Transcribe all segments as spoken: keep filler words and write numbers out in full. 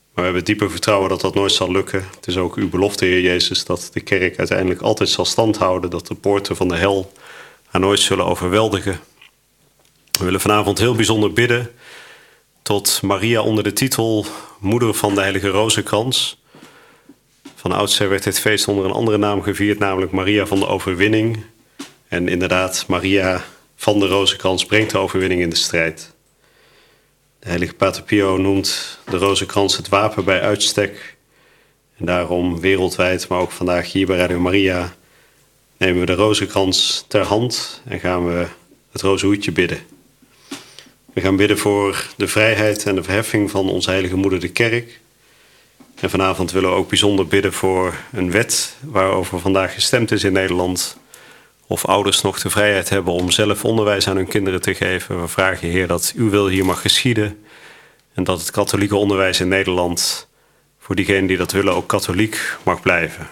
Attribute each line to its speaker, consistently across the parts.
Speaker 1: we hebben diepe vertrouwen dat dat nooit zal lukken. Het is ook uw belofte, Heer Jezus, dat de kerk uiteindelijk altijd zal standhouden, dat de poorten van de hel haar nooit zullen overweldigen. We willen vanavond heel bijzonder bidden tot Maria onder de titel Moeder van de Heilige Rozenkrans. Van oudsher werd dit feest onder een andere naam gevierd, namelijk Maria van de Overwinning. En inderdaad, Maria van de Rozenkrans brengt de overwinning in de strijd. De heilige Pater Pio noemt de rozenkrans het wapen bij uitstek. En daarom wereldwijd, maar ook vandaag hier bij Radio Maria, nemen we de rozenkrans ter hand en gaan we het rozenhoedje bidden. We gaan bidden voor de vrijheid en de verheffing van onze heilige moeder de kerk. En vanavond willen we ook bijzonder bidden voor een wet waarover vandaag gestemd is in Nederland. Of ouders nog de vrijheid hebben om zelf onderwijs aan hun kinderen te geven. We vragen, Heer, dat uw wil hier mag geschieden. En dat het katholieke onderwijs in Nederland, voor diegenen die dat willen, ook katholiek mag blijven.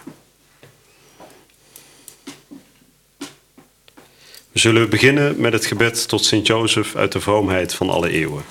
Speaker 1: We zullen beginnen met het gebed tot Sint Jozef uit de vroomheid van alle eeuwen.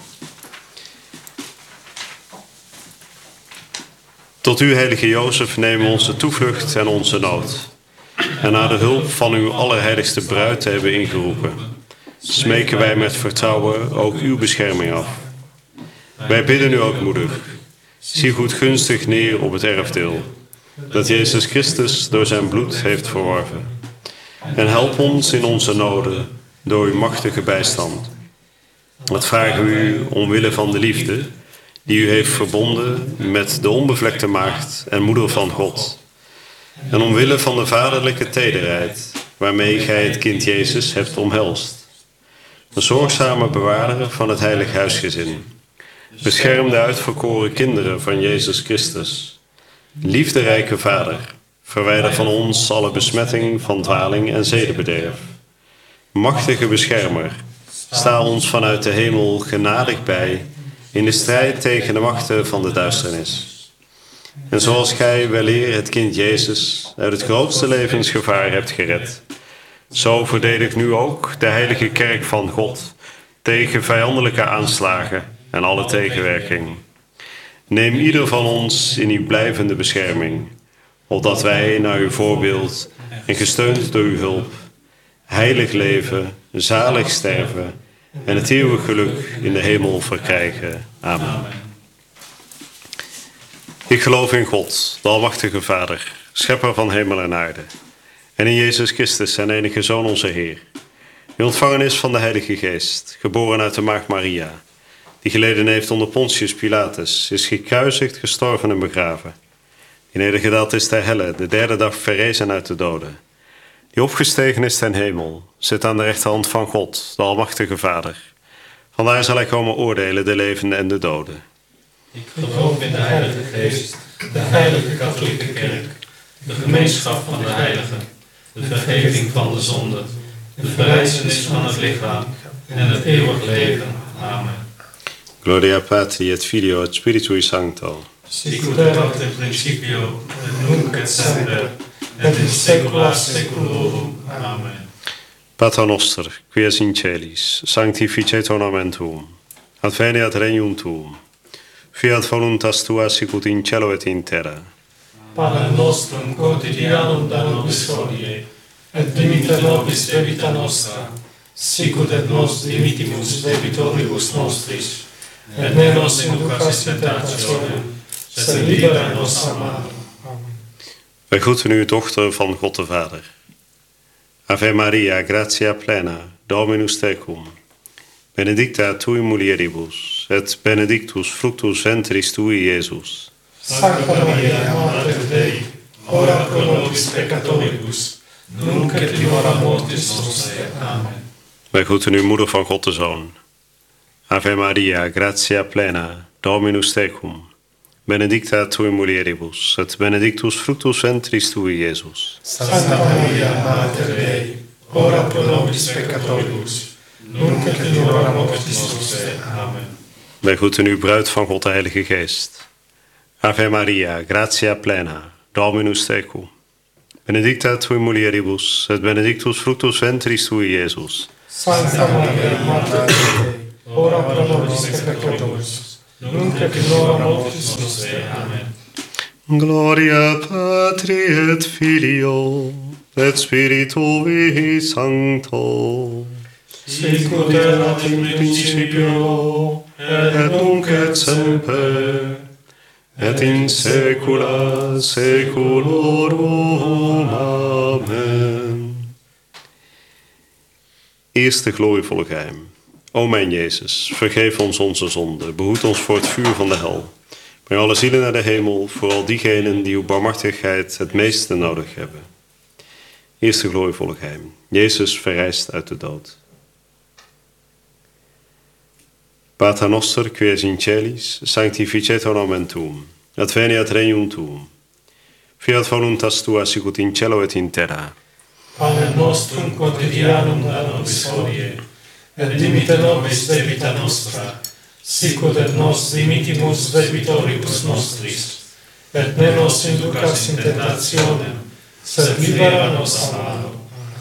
Speaker 1: Tot u, heilige Jozef, nemen we onze toevlucht en onze nood. En naar de hulp van uw allerheiligste bruid te hebben ingeroepen, smeken wij met vertrouwen ook uw bescherming af. Wij bidden u ook, moeder, zie goed gunstig neer op het erfdeel dat Jezus Christus door zijn bloed heeft verworven. En help ons in onze noden door uw machtige bijstand. Dat vragen we u omwille van de liefde die u heeft verbonden met de onbevlekte maagd en moeder van God. En omwille van de vaderlijke tederheid waarmee gij het kind Jezus hebt omhelst. Een zorgzame bewaarder van het heilig huisgezin. Bescherm de uitverkoren kinderen van Jezus Christus. Liefderijke Vader, verwijder van ons alle besmetting van dwaling en zedenbederf. Machtige beschermer, sta ons vanuit de hemel genadig bij in de strijd tegen de machten van de duisternis. En zoals gij weleer het kind Jezus uit het grootste levensgevaar hebt gered, zo verdedig nu ook de heilige kerk van God tegen vijandelijke aanslagen en alle tegenwerking. Neem ieder van ons in uw blijvende bescherming, opdat wij naar uw voorbeeld en gesteund door uw hulp heilig leven, zalig sterven en het eeuwig geluk in de hemel verkrijgen. Amen. Ik geloof in God, de almachtige Vader, schepper van hemel en aarde, en in Jezus Christus, zijn enige Zoon, onze Heer, die ontvangen is van de Heilige Geest, geboren uit de maagd Maria, die geleden heeft onder Pontius Pilatus, is gekruisigd, gestorven en begraven, die nedergedaald is ter helle, de derde dag verrezen uit de doden, die opgestegen is ten hemel, zit aan de rechterhand van God, de almachtige Vader. Vandaar zal hij komen oordelen de levenden en de doden.
Speaker 2: Ik geloof in de Heilige Geest, de heilige katholieke kerk, de gemeenschap van de heiligen, de vergeving van de zonden, de verrijzenis van het lichaam en het eeuwig leven. Amen.
Speaker 1: Gloria Patri et Filio et Spiritui Sancto.
Speaker 2: Sicut erat in principio, et nunc et semper, et in saecula saeculorum. Amen.
Speaker 1: Pater noster, qui es in celis, sanctificetur nomen tuum, adveniat regnum tuum, fiat voluntas tua sicut in cielo et in terra.
Speaker 2: Panem nostrum quotidianum da nobis hodie, et dimitte nobis debita nostra, sicut et nos dimittimus debitoribus nostris, et ne nos inducas in tentationem, sed libera nos a malo.
Speaker 1: Wij groeten u, dochter van God de Vader. Ave Maria, gratia plena, Dominus tecum. Benedicta tui mulieribus, et benedictus fructus ventris tui, Iesus.
Speaker 2: Sancta Maria, Mater Dei, ora pro nobis peccatoribus, nunc et in hora mortis nostrae. Amen.
Speaker 1: Wij groeten u, moeder van God de Zoon. Ave Maria, gratia plena, Dominus tecum. Benedicta tui mulieribus, et benedictus fructus ventris tui, Iesus.
Speaker 2: Sancta Maria, Mater Dei, ora pro nobis peccatoribus, nunc et in hora mortis nostrae. Amen.
Speaker 1: Wij groeten u, bruid van God de Heilige Geest. Ave Maria, gratia plena, Dominus tecum. Benedicta tui mulieribus, et benedictus fructus ventris tui, Iesus.
Speaker 2: Sancta Maria, Mater Dei, ora pro nobis peccatoribus, nunc et in hora mortis nostrae. Amen.
Speaker 1: Gloria Patri et Filio et Spiritui Sancto.
Speaker 2: Sicut erat in principio, et nunc et semper,
Speaker 1: et in saecula saeculorum. Amen. Eerste glorievolle geheim. O mijn Jezus, vergeef ons onze zonden, behoed ons voor het vuur van de hel. Breng alle zielen naar de hemel, vooral diegenen die uw barmhartigheid het meeste nodig hebben. Eerste glorievolle geheim. Jezus verrijst uit de dood. Pater noster, qui es in celis, sanctificetur nomen tuum, adveniat regnum tuum. Fiat voluntas tua sicut in cielo et in terra.
Speaker 2: Panem nostrum quotidianum da nobis hodie, et dimitte nobis debita nostra, sicut et nos dimittimus debitoribus nostris, et ne nos inducas in tentationem, sed libera nos a malo.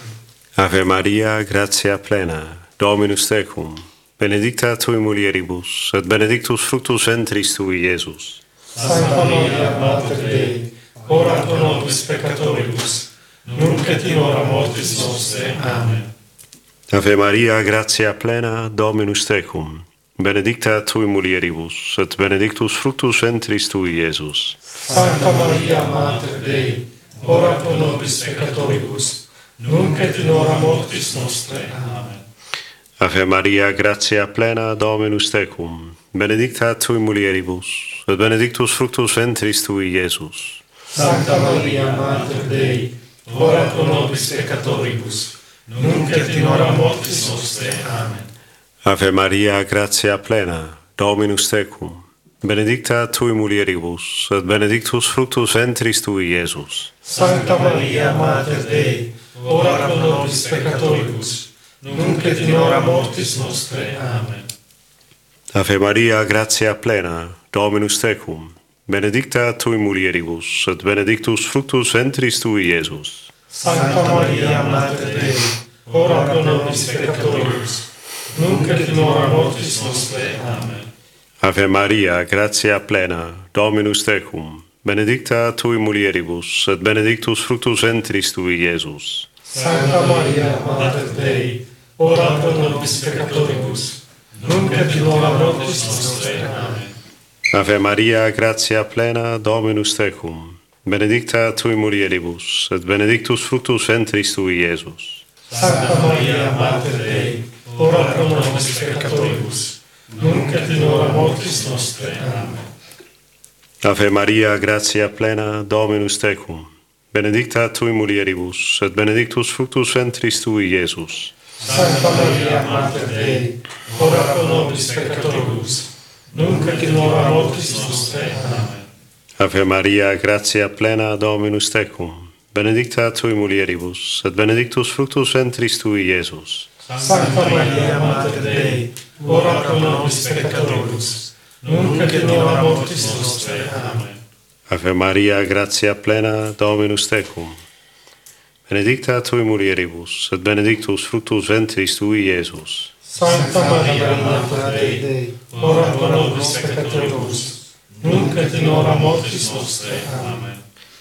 Speaker 1: Ave Maria, gratia plena, Dominus tecum, benedicta tui mulieribus, et benedictus fructus ventris tui, Iesus.
Speaker 2: Sancta Maria, Mater Dei, ora pro nobis peccatoribus, nunc et in hora mortis nostrae. Amen.
Speaker 1: Ave Maria, gratia plena, Dominus tecum, benedicta tui mulieribus, et benedictus fructus ventris tui, Iesus.
Speaker 2: Sancta Maria, Mater Dei, ora pro nobis peccatoribus, nunc et in hora mortis nostrae. Amen.
Speaker 1: Ave Maria, gratia plena, Dominus tecum, benedicta tui mulieribus, et benedictus fructus ventris tui, Iesus.
Speaker 2: Sancta Maria, Mater Dei, ora pro nobis peccatoribus, nunc et in hora mortis nostrae. Amen.
Speaker 1: Ave Maria, gratia plena, Dominus tecum, benedicta tui mulieribus, et benedictus fructus ventris tui, Iesus.
Speaker 2: Sancta Maria, Mater Dei, ora pro nobis peccatoribus, nunc et in hora mortis nostrae. Amen.
Speaker 1: Ave Maria, gratia plena, Dominus tecum, benedicta tui mulieribus, et benedictus fructus ventris tui, Iesus.
Speaker 2: Sancta Maria, Mater Dei, ora pro nobis peccatoribus, nunc et in hora mortis nostrae. Amen.
Speaker 1: Ave Maria, gratia plena, Dominus tecum, benedicta tui mulieribus, et benedictus fructus ventris tui, Iesus.
Speaker 2: Sancta Maria, Mater Dei, ora pro nobis peccatoribus, nunc et in hora mortis nostrae. Amen.
Speaker 1: Ave Maria, gratia plena, Dominus tecum, benedicta tui mulieribus, et benedictus fructus ventris tui, Iesus.
Speaker 2: Sancta Maria, Mater Dei, ora pro nobis peccatoribus, nunc et in hora mortis nostrae. Amen.
Speaker 1: Ave Maria, gratia plena, Dominus tecum, benedicta tui mulieribus, et benedictus fructus ventris tui, Iesus.
Speaker 2: Sancta Maria, Mater Dei, ora pro nobis peccatoribus, nunc et in hora mortis nostrae. Amen.
Speaker 1: Ave Maria, gratia plena, Dominus tecum, benedicta tui mulieribus, et benedictus fructus ventris tui, Iesus.
Speaker 2: Sancta Maria, Mater Dei, ora pro nobis peccatoribus, nunc et in hora mortis nostrae. Amen.
Speaker 1: Ave Maria, gratia plena, Dominus tecum, benedicta tui mulieribus, et benedictus fructus ventris tui, Iesus.
Speaker 2: Sancta Maria, Mater Dei, ora pro nobis peccatoribus, nunc et in hora mortis nostrae. Amen.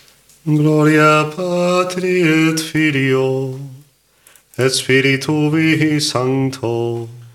Speaker 1: Gloria Patri et Filio et Spiritui Sancto,